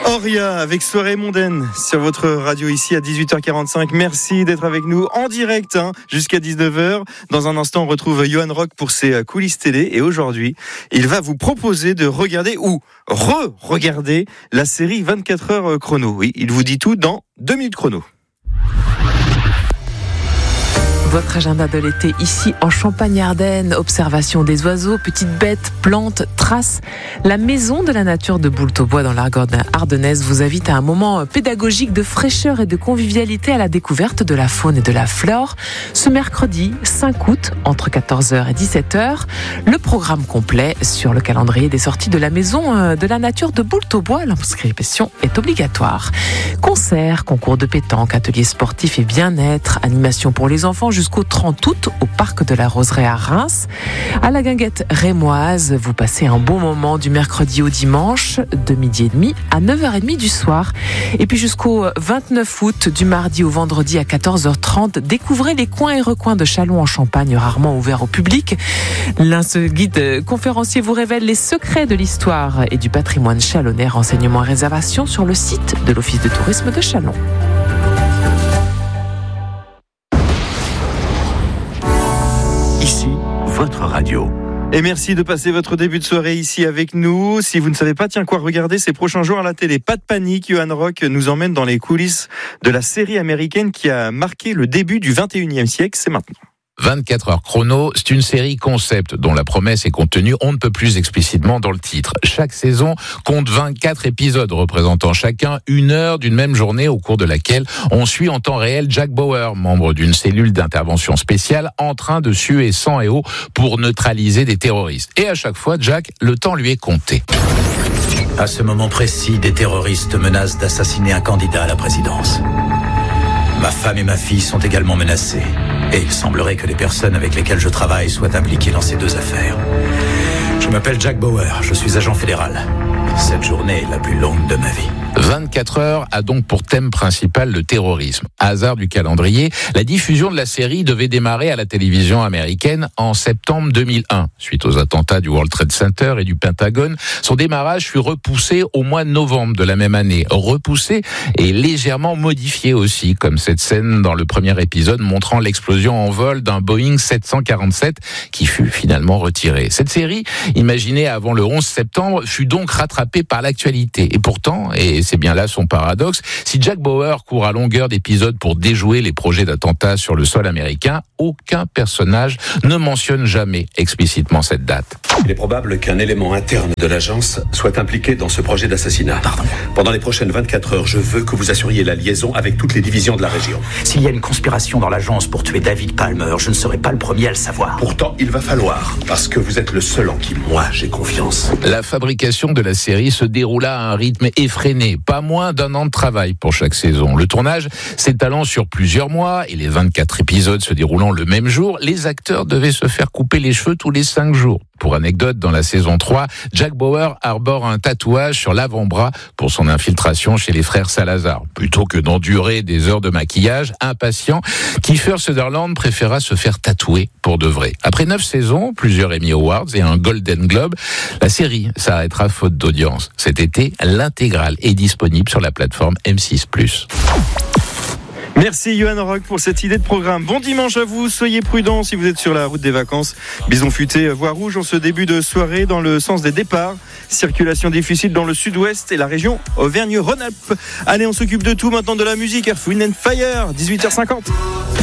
Auria avec Soirée mondaine sur votre radio ici à 18h45. Merci d'être avec nous en direct jusqu'à 19h. Dans un instant, on retrouve Johan Rock pour ses coulisses télé. Et aujourd'hui, il va vous proposer de regarder ou re-regarder la série 24 heures chrono. Oui, il vous dit tout dans 2 minutes chrono. Votre agenda de l'été ici en Champagne-Ardenne. Observation des oiseaux, petites bêtes, plantes, traces. La maison de la nature de Boultaubois dans l'Argonne ardennaise vous invite à un moment pédagogique de fraîcheur et de convivialité à la découverte de la faune et de la flore. Ce mercredi 5 août, entre 14h et 17h, le programme complet sur le calendrier des sorties de la maison de la nature de Boultaubois. L'inscription est obligatoire. Concerts, concours de pétanque, ateliers sportifs et bien-être, animation pour les enfants jusqu'au 30 août au parc de la Roseraie à Reims. À la Guinguette rémoise, vous passez un bon moment du mercredi au dimanche, de 12h30 à 9h30 du soir. Et puis jusqu'au 29 août, du mardi au vendredi à 14h30, découvrez les coins et recoins de Châlons en Champagne, rarement ouverts au public. Ce guide conférencier vous révèle les secrets de l'histoire et du patrimoine chalonnais. Renseignements et réservations sur le site de l'Office de tourisme de Châlons. Ici, votre radio. Et merci de passer votre début de soirée ici avec nous. Si vous ne savez pas quoi regarder ces prochains jours à la télé, pas de panique, Johan Rock nous emmène dans les coulisses de la série américaine qui a marqué le début du 21e siècle. C'est maintenant. 24 heures chrono, c'est une série concept dont la promesse est contenue on ne peut plus explicitement dans le titre. Chaque saison compte 24 épisodes représentant chacun 1 heure d'une même journée au cours de laquelle on suit en temps réel Jack Bauer, membre d'une cellule d'intervention spéciale en train de suer sang et eau pour neutraliser des terroristes. Et à chaque fois, Jack, le temps lui est compté. À ce moment précis, des terroristes menacent d'assassiner un candidat à la présidence. Ma femme et ma fille sont également menacées. Et il semblerait que les personnes avec lesquelles je travaille soient impliquées dans ces 2 affaires. Je m'appelle Jack Bauer, je suis agent fédéral. Cette journée est la plus longue de ma vie. 24 heures a donc pour thème principal le terrorisme. Hasard du calendrier, la diffusion de la série devait démarrer à la télévision américaine en septembre 2001. Suite aux attentats du World Trade Center et du Pentagone, son démarrage fut repoussé au mois de novembre de la même année. Repoussé et légèrement modifié aussi, comme cette scène dans le premier épisode montrant l'explosion en vol d'un Boeing 747 qui fut finalement retiré. Cette série, imaginée avant le 11 septembre, fut donc rattrapée par l'actualité. Et pourtant, et c'est bien là son paradoxe, si Jack Bauer court à longueur d'épisodes pour déjouer les projets d'attentats sur le sol américain, aucun personnage ne mentionne jamais explicitement cette date. Il est probable qu'un élément interne de l'agence soit impliqué dans ce projet d'assassinat. Pendant les prochaines 24 heures, je veux que vous assuriez la liaison avec toutes les divisions de la région. S'il y a une conspiration dans l'agence pour tuer David Palmer, je ne serai pas le premier à le savoir. Pourtant, il va falloir, parce que vous êtes le seul en qui moi j'ai confiance. La fabrication de la série se déroula à un rythme effréné, pas moins d'1 an de travail pour chaque saison. Le tournage s'étalant sur plusieurs mois et les 24 épisodes se déroulant le même jour, les acteurs devaient se faire couper les cheveux tous les 5 jours. Pour anecdote, dans la saison 3, Jack Bauer arbore un tatouage sur l'avant-bras pour son infiltration chez les frères Salazar. Plutôt que d'endurer des heures de maquillage, impatient, Kiefer Sutherland préféra se faire tatouer pour de vrai. Après 9 saisons, plusieurs Emmy Awards et un Golden Globe, la série s'arrêtera faute d'audience. Cet été, l'intégrale est disponible sur la plateforme M6+. Merci Johan Rock pour cette idée de programme. Bon dimanche à vous, soyez prudents si vous êtes sur la route des vacances. Bison futé, voie rouge en ce début de soirée dans le sens des départs. Circulation difficile dans le sud-ouest et la région Auvergne-Rhône-Alpes. Allez, on s'occupe de tout maintenant, de la musique. Earth, Wind & Fire, 18h50.